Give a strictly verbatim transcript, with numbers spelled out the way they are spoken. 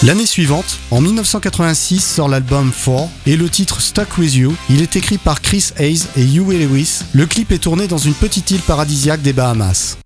L'année suivante, en dix-neuf cent quatre-vingt-six, sort l'album Four et le titre Stuck With You. Il est écrit par Chris Hayes et Huey Lewis. Le clip est tourné dans une petite île paradisiaque des Bahamas.